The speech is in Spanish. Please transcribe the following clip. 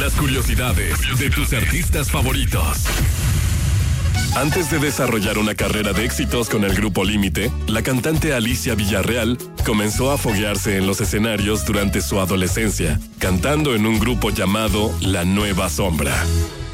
Las curiosidades de tus artistas favoritos. Antes de desarrollar una carrera de éxitos con el grupo Límite, la cantante Alicia Villarreal comenzó a foguearse en los escenarios durante su adolescencia, cantando en un grupo llamado La Nueva Sombra.